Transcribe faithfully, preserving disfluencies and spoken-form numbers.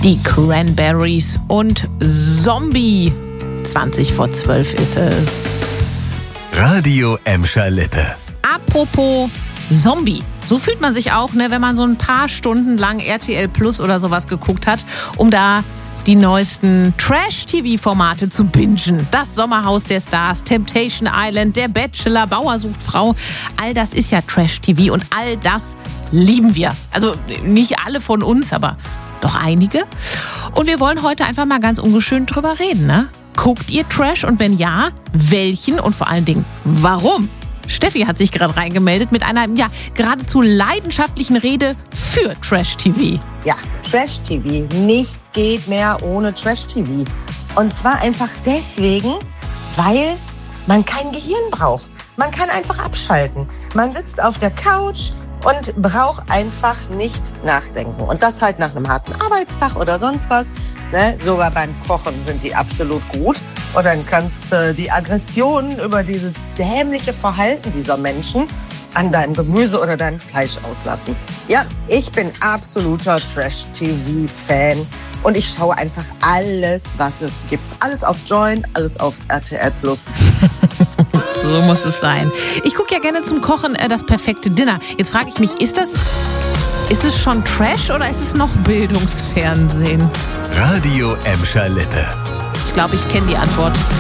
Die Cranberries und Zombie. zwanzig vor zwölf ist es. Radio Emscher Lippe. Apropos Zombie. So fühlt man sich auch, ne, wenn man so ein paar Stunden lang R T L Plus oder sowas geguckt hat, um da die neuesten Trash-T V-Formate zu bingen. Das Sommerhaus der Stars, Temptation Island, Der Bachelor, Bauer sucht Frau. All das ist ja Trash-T V und all das lieben wir. Also nicht alle von uns, aber doch einige. Und wir wollen heute einfach mal ganz ungeschönt drüber reden, ne? Guckt ihr Trash und wenn ja, welchen und vor allen Dingen warum? Steffi hat sich gerade reingemeldet mit einer ja, geradezu leidenschaftlichen Rede für Trash-T V. Ja, Trash-T V. Nichts geht mehr ohne Trash-T V. Und zwar einfach deswegen, weil man kein Gehirn braucht. Man kann einfach abschalten. Man sitzt auf der Couch und braucht einfach nicht nachdenken. Und das halt nach einem harten Arbeitstag oder sonst was. Ne? Sogar beim Kochen sind die absolut gut. Und dann kannst du die Aggressionen über dieses dämliche Verhalten dieser Menschen an deinem Gemüse oder deinem Fleisch auslassen. Ja, ich bin absoluter Trash-T V-Fan. Und ich schaue einfach alles, was es gibt. Alles auf Join, alles auf R T L Plus. So muss es sein. Ich gucke ja gerne zum Kochen äh, das perfekte Dinner. Jetzt frage ich mich, ist das, ist es schon Trash oder ist es noch Bildungsfernsehen? Radio Emscher Lippe. Ich glaube, ich kenne die Antwort.